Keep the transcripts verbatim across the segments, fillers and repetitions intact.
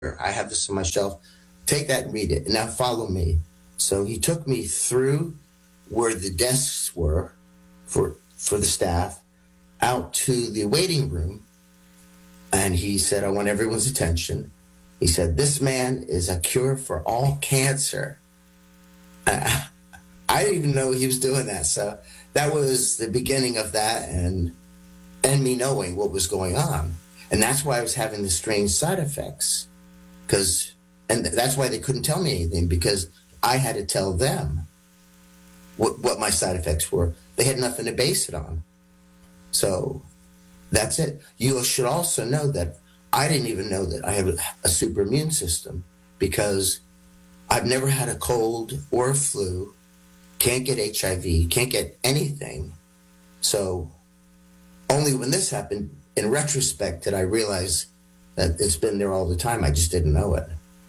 I have this on my shelf. Take that and read it. And now follow me. So he took me through where the desks were for for the staff, out to the waiting room. And he said, I want everyone's attention. He said, this man is a cure for all cancer. Uh, I didn't even know he was doing that. So that was the beginning of that, and and me knowing what was going on. And that's why I was having the strange side effects. Because, and that's why they couldn't tell me anything, because I had to tell them what, what my side effects were. They had nothing to base it on. So that's it. You should also know that I didn't even know that I have a, a super immune system, because I've never had a cold or a flu, can't get H I V, can't get anything. So only when this happened, in retrospect, did I realize that it's been there all the time. I just didn't know it.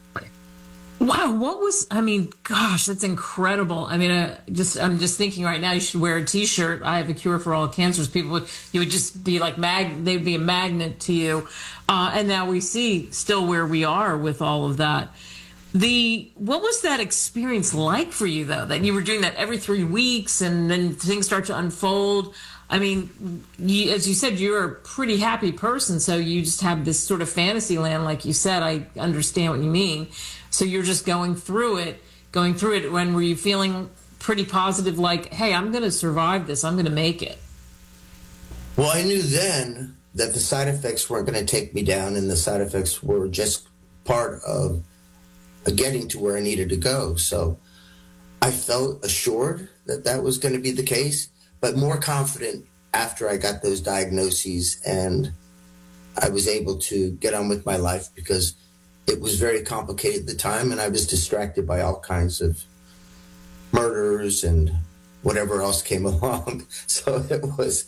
Wow, what was, I mean, gosh, that's incredible. I mean, uh, just I'm just thinking right now, you should wear a T-shirt. I have a cure for all cancers. People would, you would just be like, mag, they'd be a magnet to you. Uh, and now we see still where we are with all of that. The, what was that experience like for you, though, that you were doing that every three weeks and then things start to unfold? I mean, you, as you said, you're a pretty happy person, so you just have this sort of fantasy land, like you said. I understand what you mean. So you're just going through it, going through it. When were you feeling pretty positive, like, hey, I'm going to survive this, I'm going to make it? Well, I knew then that the side effects weren't going to take me down, and the side effects were just part of getting to where I needed to go. So I felt assured that that was going to be the case, but more confident after I got those diagnoses and I was able to get on with my life, because it was very complicated at the time, and I was distracted by all kinds of murders and whatever else came along. So it was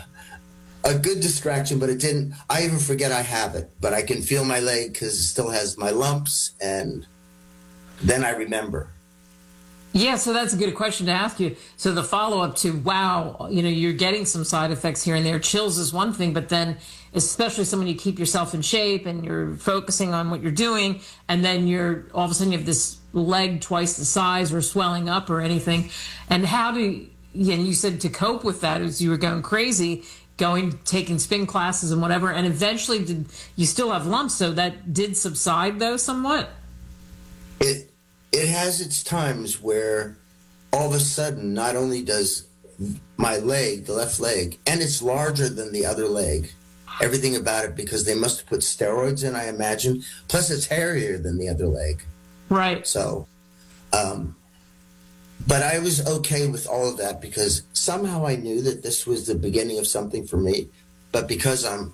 a good distraction, but it didn't, I even forget I have it, but I can feel my leg because it still has my lumps, and then I remember. Yeah, so that's a good question to ask you. So the follow-up to, wow, you know, you're getting some side effects here and there. Chills is one thing, but then especially someone you keep yourself in shape and you're focusing on what you're doing, and then you're all of a sudden you have this leg twice the size or swelling up or anything. And how do you, and you said to cope with that as you were going crazy, going, taking spin classes and whatever, and eventually did you still have lumps, so that did subside though somewhat? It It has its times where all of a sudden, not only does my leg, the left leg, and it's larger than the other leg, everything about it, because they must have put steroids in, I imagine. Plus, it's hairier than the other leg. Right. So, um, but I was okay with all of that, because somehow I knew that this was the beginning of something for me. But because I'm,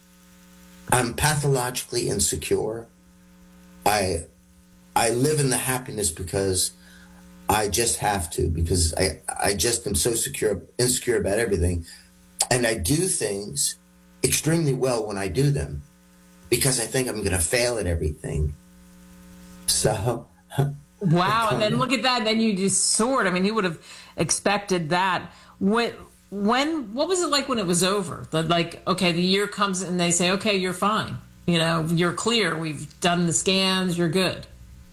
I'm pathologically insecure, I, I live in the happiness because I just have to, because I, I just am so secure, insecure about everything. And I do things extremely well when I do them, because I think I'm going to fail at everything. So. Wow. And then look at that. Then you just soared. I mean, you would have expected that. When, when, what was it like when it was over? The, like, okay, the year comes and they say, okay, you're fine. You know, you're clear. We've done the scans. You're good.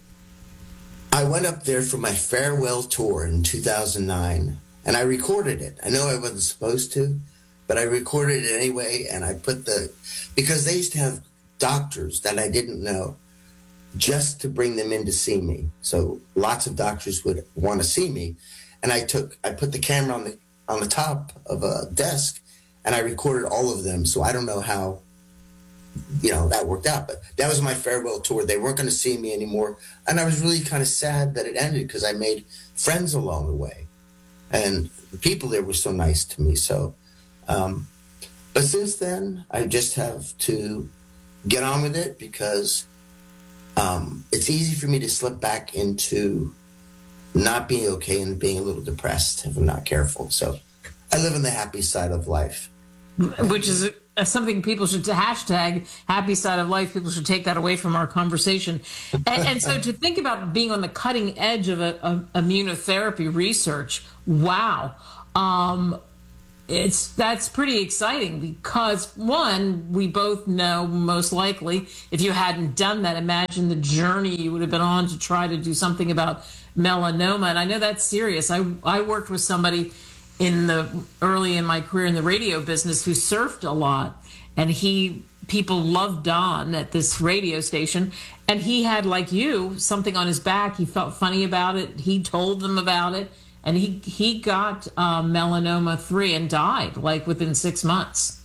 I went up there for my farewell tour in two thousand nine, and I recorded it. I know I wasn't supposed to, but I recorded it anyway, and I put the, because they used to have doctors that I didn't know just to bring them in to see me. So lots of doctors would want to see me, and I took, I put the camera on the on the top of a desk, and I recorded all of them. So I don't know how, you know, that worked out, but that was my farewell tour. They weren't going to see me anymore, and I was really kind of sad that it ended, because I made friends along the way, and the people there were so nice to me. So, um, but since then, I just have to get on with it, because um, it's easy for me to slip back into not being okay and being a little depressed if I'm not careful. So I live in the happy side of life. Which is something people should hashtag happy side of life. People should take that away from our conversation. And, and so to think about being on the cutting edge of, a, of immunotherapy research, wow. Um, it's that's pretty exciting because, one, we both know most likely if you hadn't done that, imagine the journey you would have been on to try to do something about melanoma. And I know that's serious. I, I worked with somebody in the early in my career in the radio business who surfed a lot, and he people loved Don at this radio station, and he had, like you, something on his back. He felt funny about it. He told them about it, and he he got uh, melanoma three and died like within six months.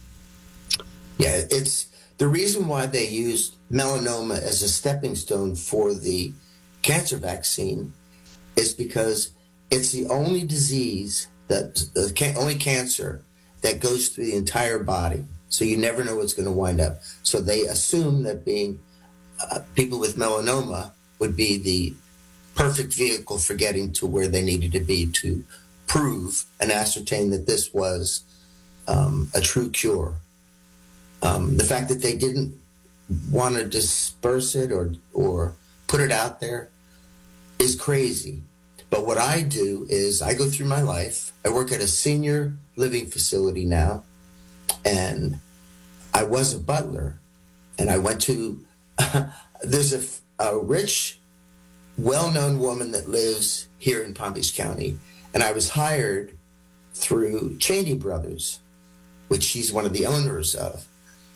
Yeah, it's the reason why they used melanoma as a stepping stone for the cancer vaccine is because it's the only disease that the can, only cancer that goes through the entire body. So you never know what's going to wind up. So they assume that being uh, people with melanoma would be the perfect vehicle for getting to where they needed to be to prove and ascertain that this was um, a true cure. Um, the fact that they didn't want to disperse it or or put it out there is crazy. But what I do is I go through my life. I work at a senior living facility now, and I was a butler, and I went to, uh, there's a, a rich, well-known woman that lives here in Palm Beach County, and I was hired through Cheney Brothers, which she's one of the owners of.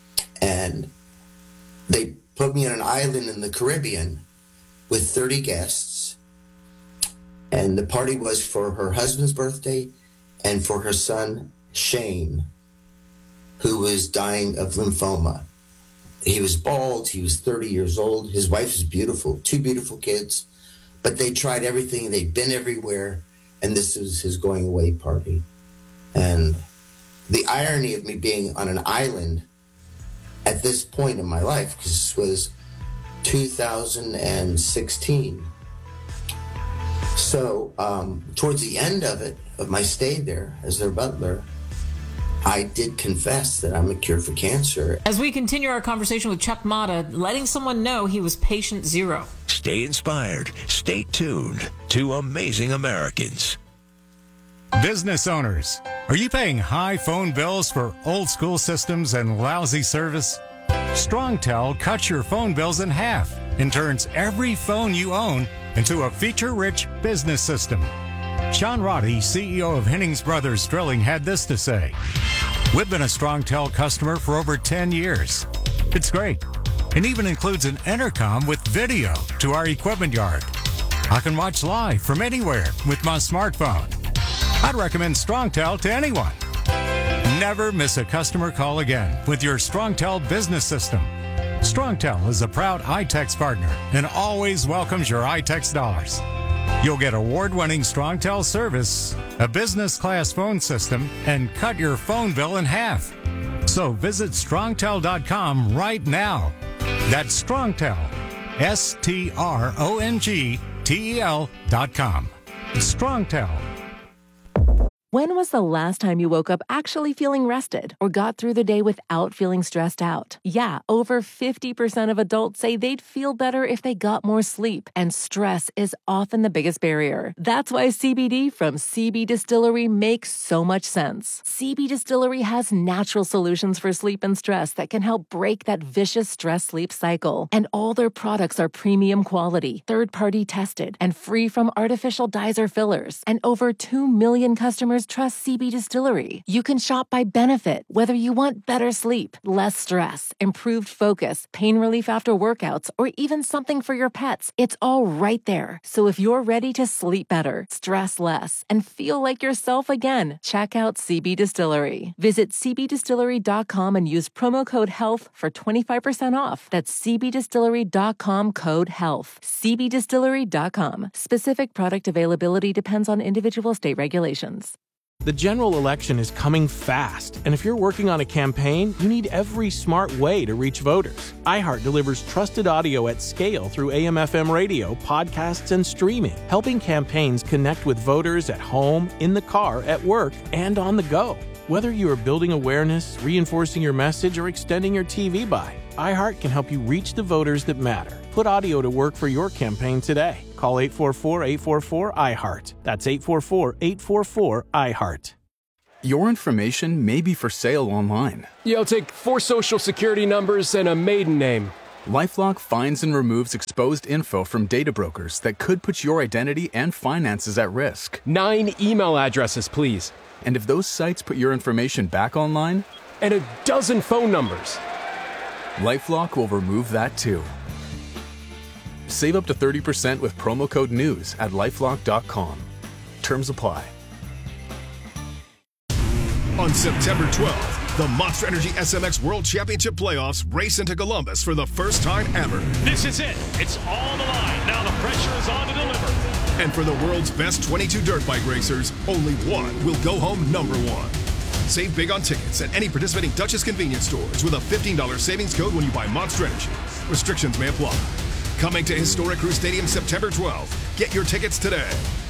And they put me on an island in the Caribbean with thirty guests. And the party was for her husband's birthday and for her son, Shane, who was dying of lymphoma. He was bald. He was thirty years old. His wife is beautiful, two beautiful kids. But they tried everything. They'd been everywhere. And this was his going away party. And the irony of me being on an island at this point in my life, because this was two thousand sixteen. So um, towards the end of it, of my stay there as their butler, I did confess that I'm a cure for cancer. As we continue our conversation with Chuck Motta, letting someone know he was patient zero. Stay inspired. Stay tuned to Amazing Americans. Business owners, are you paying high phone bills for old school systems and lousy service? StrongTel cuts your phone bills in half and turns every phone you own into a feature-rich business system. Sean Roddy, C E O of Hennings Brothers Drilling, had this to say. We've been a StrongTel customer for over ten years. It's great. It even includes an intercom with video to our equipment yard. I can watch live from anywhere with my smartphone. I'd recommend StrongTel to anyone. Never miss a customer call again with your StrongTel business system. StrongTel is a proud iTex partner and always welcomes your iTex dollars. You'll get award-winning StrongTel service, a business-class phone system, and cut your phone bill in half. So visit strongtel dot com right now. That's StrongTel, S T R O N G T E L dot com. StrongTel. When was the last time you woke up actually feeling rested or got through the day without feeling stressed out? Yeah, over fifty percent of adults say they'd feel better if they got more sleep, and stress is often the biggest barrier. That's why C B D from C B Distillery makes so much sense. C B Distillery has natural solutions for sleep and stress that can help break that vicious stress-sleep cycle. And all their products are premium quality, third-party tested, and free from artificial dyes or fillers. And over two million customers trust C B Distillery. You can shop by benefit, whether you want better sleep, less stress, improved focus, pain relief after workouts, or even something for your pets. It's all right there. So if you're ready to sleep better, stress less, and feel like yourself again, check out C B Distillery. Visit c b distillery dot com and use promo code HEALTH for twenty-five percent off. That's c b distillery dot com code HEALTH. c b distillery dot com. Specific product availability depends on individual state regulations. The general election is coming fast, and if you're working on a campaign, you need every smart way to reach voters. iHeart delivers trusted audio at scale through A M F M radio, podcasts, and streaming, helping campaigns connect with voters at home, in the car, at work, and on the go. Whether you are building awareness, reinforcing your message, or extending your T V buy, iHeart can help you reach the voters that matter. Put audio to work for your campaign today. Call eight four four, eight four four, I HEART. That's eight four four, eight four four, I HEART. your information may be for sale online. Yeah, I'll take four social security numbers and a maiden name. LifeLock finds and removes exposed info from data brokers that could put your identity and finances at risk. Nine email addresses, please. And if those sites put your information back online, and a dozen phone numbers, LifeLock will remove that too. Save up to thirty percent with promo code NEWS at lifelock dot com. Terms apply. On September twelfth, the Monster Energy S M X World Championship Playoffs race into Columbus for the first time ever. This is it. It's all the line. Now the pressure is on to deliver. And for the world's best twenty-two dirt bike racers, only one will go home number one. Save big on tickets at any participating Dutchess convenience stores with a fifteen dollars savings code when you buy Monster Energy. Restrictions may apply. Coming to historic Crew Stadium September twelfth. Get your tickets today.